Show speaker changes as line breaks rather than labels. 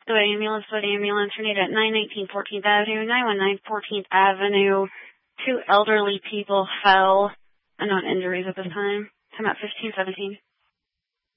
Wood ambulance, Renita at 919 14th Avenue, 919 14th Avenue. 2 elderly people fell. Unknown injuries at this time. Time at 1517.